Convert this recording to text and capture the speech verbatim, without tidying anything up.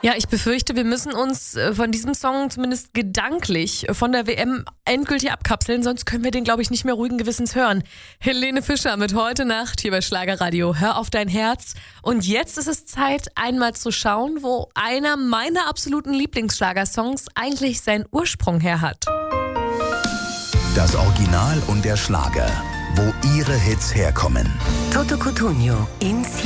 Ja, ich befürchte, wir müssen uns äh, von diesem Song zumindest gedanklich von der W M endgültig abkapseln, sonst können wir den, glaube ich, nicht mehr ruhigen Gewissens hören. Helene Fischer mit Heute Nacht hier bei Schlagerradio. Hör auf dein Herz. Und jetzt ist es Zeit, einmal zu schauen, wo einer meiner absoluten Lieblingsschlagersongs eigentlich seinen Ursprung her hat. Das Original und der Schlager, wo ihre Hits herkommen. Toto Cutugno in